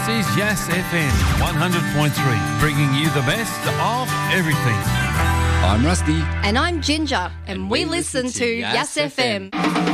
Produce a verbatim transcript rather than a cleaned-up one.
is Yas F M one hundred point three, bringing you the best of everything. I'm Rusty. And I'm Ginger, and, And we, we listen, listen to to Yas Yas F M. F M.